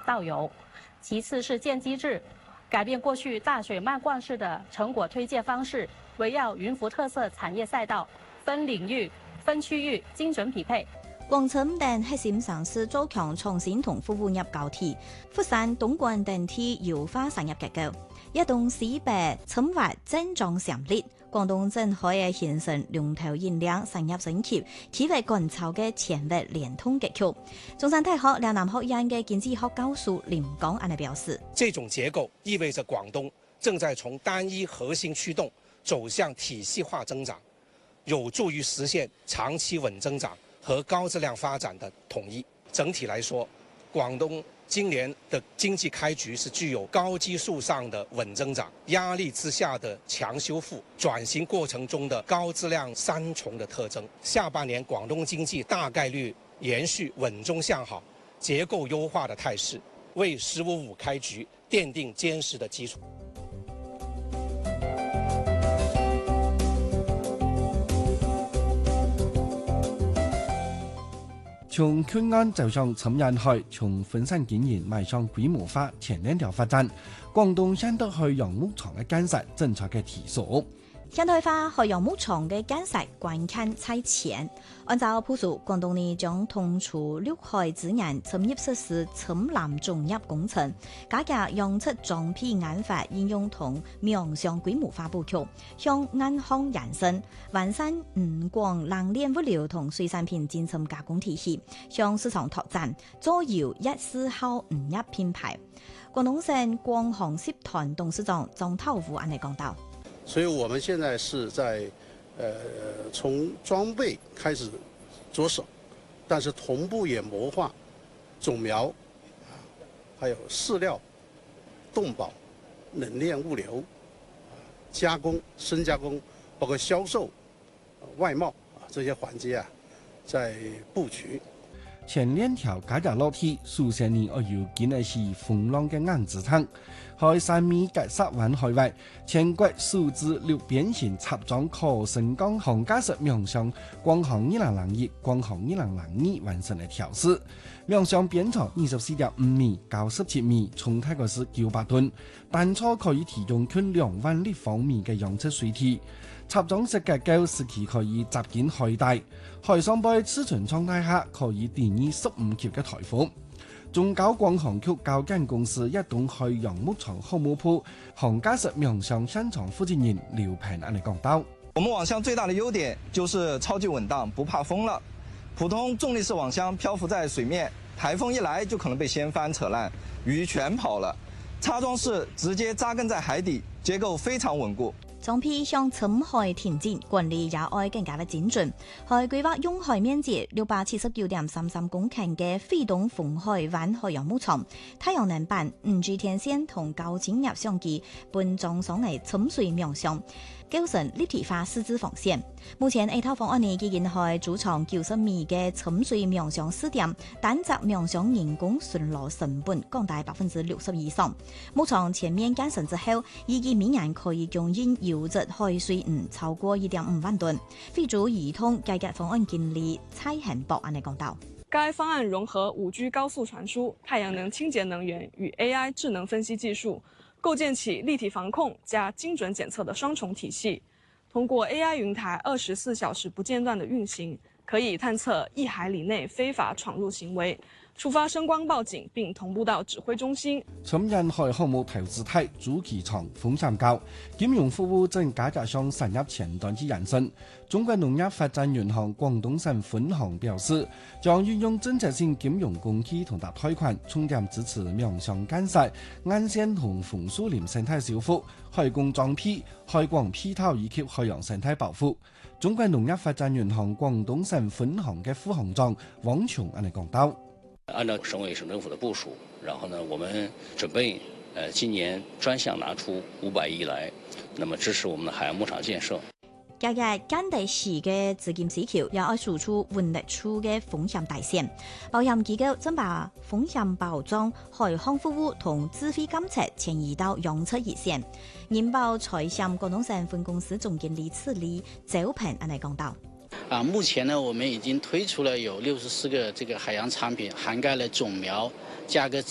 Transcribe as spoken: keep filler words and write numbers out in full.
到油。其次是建机制，改变过去大水漫灌式的成果推介方式，围绕云浮特色产業賽道，分領域、分區域精準匹配。 廣深等核心城市加強創新同服務業交替，福山、東莞等地優化產業結構，一動四百尋挖增長潛力。廣東正可以形成龍頭引領產業升級、企業趕超嘅前域聯通結構。中山大學嶺南學院嘅經濟學教授林剛安尼表示： 這種結構意味着廣東正在從單一核心驅動走向體系化增長，有助於實現長期穩增長和高質量發展的統一。整體來說，廣東今年的經濟開局是具有高基數上的穩增長、壓力之下的強修復、轉型過程中的高質量三重的特徵。下半年廣東經濟大概率延續穩中向好、結構優化的態勢，為十五五開局奠定堅實的基礎。 從區岸走向沉人海，從分散經營邁向規模化前兩條發展，廣東新德海洋牧場嘅建設政策嘅提速。 現代化海洋牧場嘅建設關鍵在前，按照部署，廣東呢將同處陸海資源產業實施深藍種業工程，加強養殖裝批研發應用同面向規模化布局，向銀行延伸，完善五廣冷鏈物流同水產品進程加工體系，向市場拓展，造就一絲號五一品牌。廣東省廣航集團董事長張濤武安尼講道。 所以我們現在是在，呃，從裝備開始着手，但是同步也謀劃種苗，還有飼料、動保、冷鏈物流、加工、深加工，包括銷售、外貿啊這些環節啊，在佈局。 前兩條加價樓梯，數十年我要見的是風浪嘅硬支撐。海三米隔十萬海外，全國數字六邊形插裝可升降航駕駛面向廣航二零零一、廣航二零零二完成嘅調試，面向邊長二十四點五米、高十七米，重太個是九百噸，單車可以提供近兩萬立方米嘅養殖水體。插裝式結構使其可以集建海帶，海上杯尺寸狀態下可以定義十五級嘅台風。中交廣航局交建公司一棟海洋牧場項目部航駕駛面向現場負責人劉平安尼講道： 我們網箱最大的優點就是超級穩當，不怕風了。普通重力式網箱漂浮在水面，颱風一來就可能被掀翻扯爛，魚全跑了。插裝式直接扎根在海底，結構非常穩固。 裝批向深海田徑管理也愛更加的精準，還規劃用海面積六百七十九點三三公頃嘅飛東風海灣海洋牧場，太陽能板、五 G 天線同高精密相機搬裝上嚟沉水面上，構成立體化試製防線。目前 A 套方案呢已經係主場九十米嘅沉水面上試點，單隻面上人工巡邏成本降大百分之六十以上。牧場全面建成之後，預計每年可以供應優質海水魚超過一點五萬噸。非洲移通改革方案經理蔡恆博安尼講道： 該方案融合 五 G 高速傳輸、太陽能清潔能源與 A I 智能分析技術，構建起立體防控加精準檢測的雙重體系。通過 A I 雲台二十四小時不間斷的運行，可以探測一海里內非法闖入行為，觸發聲光報警並同步到指揮中心。 深人海項目投資大，主機廠風險高，金融服務正加價向產業前端之延伸。中國農業發展銀行廣東省分行表示，將運用政策性金融工具同大貸款，重點支持面向建設、岸線同紅樹林生態修復、海工裝批、海廣批套以及海洋生態保護。中國農業發展銀行廣東省分行嘅副行長王瓊安尼講道： 按照省委省政府的部署，然後呢，我們準備，呃，今年專項拿出五百億來，那麼支持我們的海洋牧場建設。 日日間地市嘅資金需求，也愛輸出換得出嘅風險大線。保險機構正把風險保障、海航服務同智慧監測遷移到養殖一線。銀保財險廣東省分公司總經理次理周平安尼講道： 啊，目前呢，我們已經推出了有六十四個這個海洋產品，涵蓋了種苗、價格